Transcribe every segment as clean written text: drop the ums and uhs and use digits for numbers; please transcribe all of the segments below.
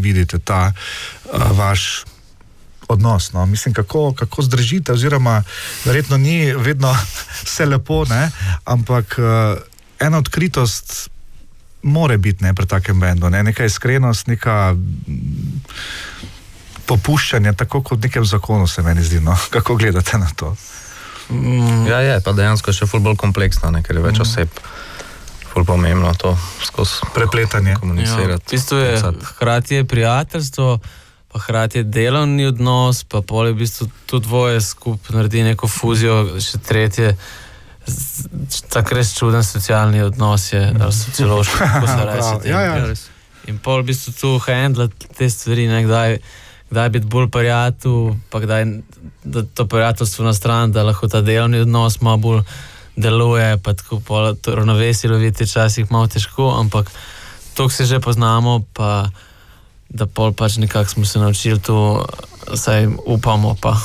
vidite ta vaš odnos, no? Mislim, kako zdržite, oziroma verjetno ni vedno vse lepo, ne? Ampak ena odkritost more biti, ne, pri takem bendu, ne? Neka iskrenost, neka popuščanje, tako kot v nekem zakonu se meni zdi, no? Kako gledate na to? Ja, je, pa dejansko še ful bolj kompleksno, ne, ker je več oseb. Ful pomembno to skozi prepletanje komunicirati. Ja, v bistvu je, hkrati je prijateljstvo, pa hkrati je delovni odnos, pa pol je v bistvu tudi dvoje skupaj naredi neko fuzijo, še tretje, tako res čuden socialni odnos je, sociološki, kako se reče. In pol v bistvu tu handlati te stvari, ne, kdaj biti bolj prijatelj, pa kdaj da to prijateljstvo na stran, da lahko ta delovni odnos malo bolj deluje, pa tako pol to ravnovesje loviti včasih malo težko, ampak toliko se že poznamo, pa da pol pač nekako smo se naučili tu, saj upamo pa,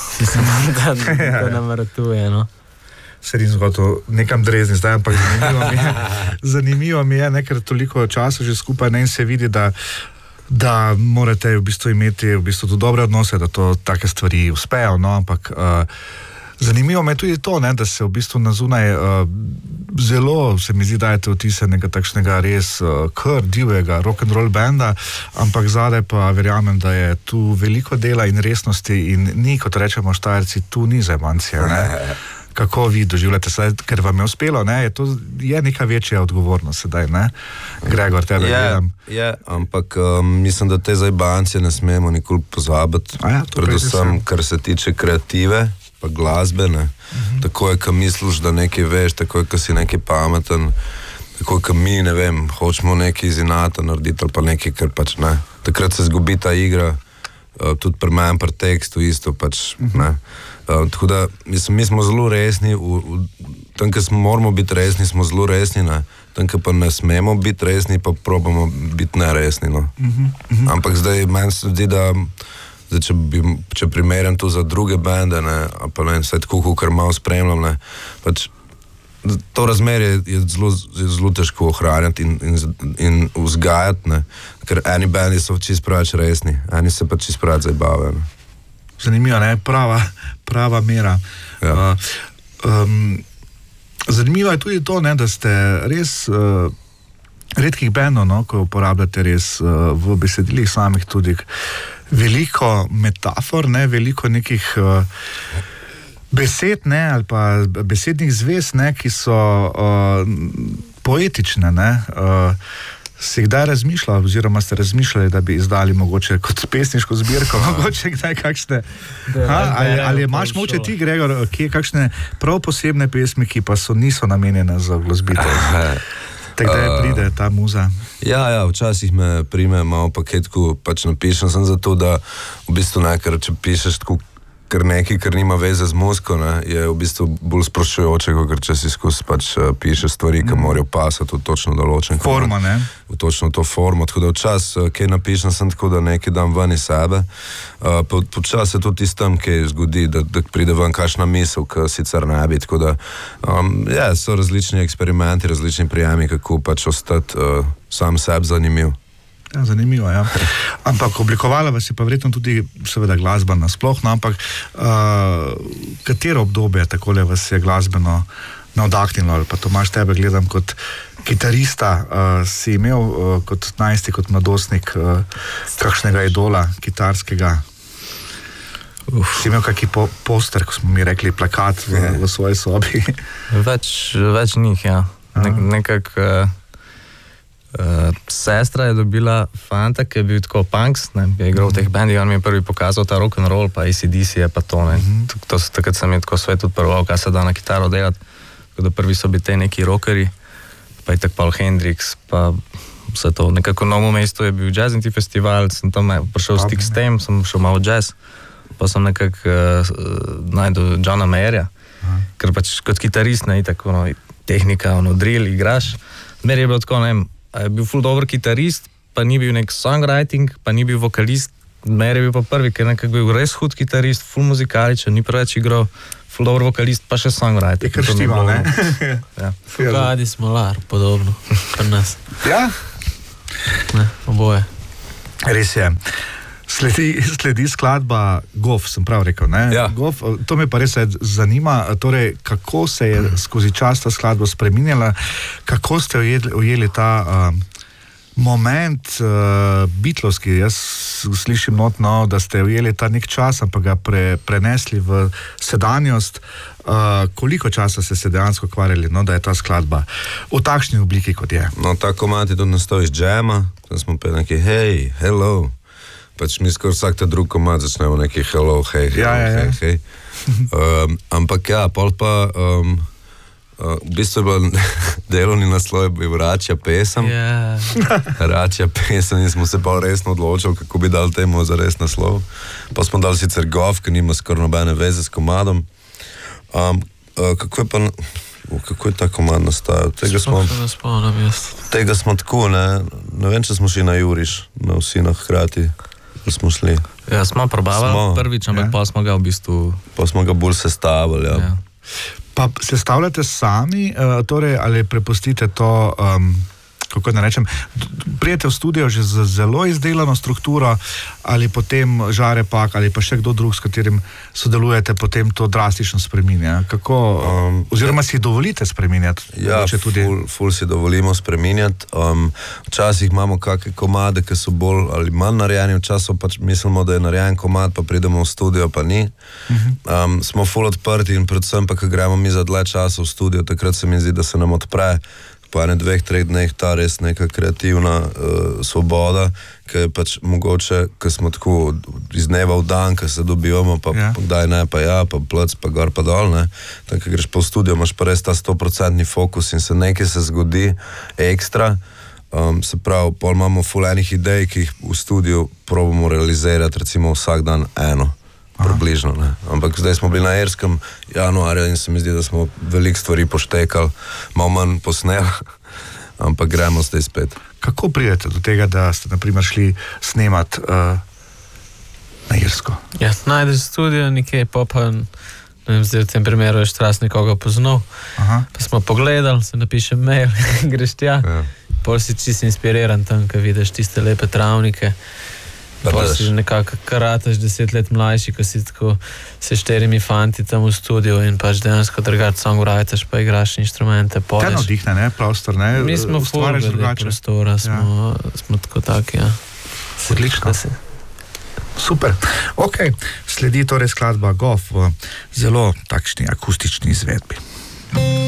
da nam ratuje, no. Sedim zgoto nekam drezni zdaj, ampak zanimivo mi je, ne, ker toliko časa že skupaj, ne, in se vidi, da morate v bistvu imeti v bistvu tudi dobre odnose, da to take stvari uspejo, no, ampak zanimivo me je tudi to, ne, da se v bistvu na zunaj zelo, se mi zdi, dajete vtise nekega takšnega res kar divjega rock'n'roll benda, ampak zadaj pa verjamem, da je tu veliko dela in resnosti in ni, kot rečemo Štajerci, tu ni zajbancija, ne. Kako vi doživljate sedaj, ker vam je uspelo, ne, je neka večja odgovornost sedaj, ne? Gregor, tebe gledam. Je, ampak mislim, da te zajbancije ne smemo nikoli pozabiti, predvsem, kar se tiče kreative, pa glasbe, ne. Tako je, ko misliš, da nekaj veš, tako je, ko si nekaj pameten, tako je, ko mi, ne vem, hočemo nekaj iz inata narediti ali pa nekaj, kar pač ne. Takrat se zgubi ta igra, tudi pri meni, pri tekstu isto pač, ne. Tako da, mislim, mi smo zelo resni, tam, ko moramo biti resni, smo zelo resni, ne. Tam, ko pa ne smemo biti resni, pa probamo biti neresni, no. Ampak zdaj, meni se zdi, da zdaj, če primerjam to za druge bende, ne, pa ne, vse tako, kar malo spremljam, ne, pač to razmerje je zelo težko ohranjati in vzgajati, ne, ker eni bendi so čisto preveč resni, eni se pa čisto preveč zabavajo, ne. Zanimivo, ne, prava mera. Ja. Zanimivo je tudi to, ne, da ste res redkih bendov, no, ko uporabljate res v besedilih samih tudi veliko metafor, ne, veliko nekih besed, ne, ali pa besednih zvez, ne, ki so poetične, ne. Si kdaj razmišljal, oziroma ste razmišljali, da bi izdali mogoče kot pesniško zbirko, mogoče kdaj kakšne, ali imaš mogoče ti, Gregor, kje kakšne prav posebne pesmi, ki pa niso namenjene za glasbitev? Kdaj pride ta muza? Ja, včasih me prime malo paketku, pač napišem sem zato, da v bistvu nekaj, če pišeš tako kar nekaj, kar nima veze z muziko, ne, je v bistvu bolj sproščujoče, ker če si skozi pač pišeš stvari, ki morajo pasati v točno določen forma, ne? V točno to formo, tako da včasih, kaj napišem sem tako, da nekaj dam ven iz sebe, počas se tudi tistem, kaj zgodi, da pride ven kakšna misel, ki sicer ne bi, tako da, so različni eksperimenti, različni prijemi, kako pač ostati sam sebi zanimiv. Ja, zanimivo, ja. Ampak oblikovala vas je pa verjetno tudi seveda glasba nasploh, no, ampak katero obdobje takole vas je glasbeno navdahnilo, ali pa Tomaž, tebe gledam kot kitarista, si imel kot najstnik, kot mladostnik kakšnega idola kitarskega? Si imel kaki poster, ko smo mi rekli, plakat v svoji sobi? Več njih, ja. Nekako sestra je dobila fanta, ki je bil tako punks, ne, je igral v teh bandih, on mi je prvi pokazal ta rock'n'roll, pa AC/DC je pa to, ne. Takrat sem je tako svet odprval, kaj se da na kitaro delati, tako da prvi so bili te neki rockeri, pa je tak Paul Hendrix, pa vse to. Nekako v Novem mestu je bil jazzinti festival, sem tam prišel stik s tem, sem šel malo jazz, pa sem nekako najdel Johna Mayerja, ker pač kot kitarist, ne, tako, no, tehnika, drill, igraš, zmer je bilo tako, ne vem, je bil ful dober kitarist, pa ni bil nek songwriting, pa ni bil vokalist, Mer je bil pa prvi, ker nekako bil res hud kitarist, ful muzikaličen, ni preveč igral, ful dober vokalist, pa še songwriting. Je kar štima, ne? Ja. Fugadi Smolar, podobno, pri nas. Ja? Ne, oboje. Res je. Sledi skladba Gof, sem prav rekel. Ja. Gof, to me pa res zanima, torej, kako se je skozi čas ta skladba spreminjala, kako ste ujeli ta moment Beatlovski. Jaz slišim notno, da ste ujeli ta nek čas, ampak ga prenesli v sedanjost. Koliko časa ste se dejansko ukvarjali, da je ta skladba v takšni obliki, kot je? No, ta komad je tudi nastal iz džema, tam smo pa neki hej, hello. Pač mi skoraj vsak ta drug komad začnemo neki hello, hej, hej. Ampak ja, pol pa v bistvu je bil delovni naslov je Račja pesem. Račja pesem in smo se pa resno odločili, kako bi dali temu za res naslov. Pa smo dali sicer Gof, ki nima skoraj nobene veze s komadom. Kako je ta komad nastajal? Tega smo tako, ne vem, če smo šli na Juriš, na Vsinah hkrati, ko smo šli. Ja, smo probavali prvič, ampak pa smo ga v bistvu... Pa smo ga bolj sestavili, ja. Pa sestavljate sami, torej, ali prepustite to, kako ne rečem, prijete v studio že z zelo izdelano strukturo, ali potem Žare Pak, ali pa še kdo drug, s katerim sodelujete, potem to drastično spreminja? Kako, oziroma si dovolite spreminjati? Ja, ful si dovolimo spreminjati. Včasih imamo kakšne komade, ki so bolj ali manj narejeni, včasih pač mislimo, da je narejen komad, pa pridemo v studio, pa ni. Smo ful odprti in predvsem pa, ko gremo mi za dlje časa v studio, takrat se mi zdi, da se nam odpre po 1-2-3 dneh ta res neka kreativna svoboda, ki je pač mogoče, ko smo tako iz dneva v dan, ko se dobivamo, pa kdaj ne, pa ja, pa plec, pa gor, pa dol, ne. Tam, ko greš po studio, imaš pa res ta 100% fokus in se nekaj se zgodi ekstra. Se pravi, pol imamo ful enih idej, ki jih v studiu probamo realizirati, recimo vsak dan eno. Približno, ne. Ampak zdaj smo bili na Irskem januarja in se mi zdi, da smo veliko stvari poštekali, malo manj posneli, ampak gremo zdaj spet. Kako pridete do tega, da ste naprimer šli snemat na Irsko? Ja, najdeš studio nekaj, pa ne vem, zdaj v tem primeru je Štras nekoga poznal, pa smo pogledali, se napiše mail, greš tja, pol si čisto inspiriran tam, ko vidiš tiste lepe travnike. Pa si že nekako karataš 10 let mlajši, ko si tako se 4 fanti tam v studiu in pač dejansko drugače songwriters, pa igraš inštrumente, podeš. Kaj navdihne, ne? Prostor, ne? Mi smo ful veliko prostora, smo tako taki, ja. Odlično. Super. Ok, sledi torej skladba Gof v zelo takšni akustični izvedbi.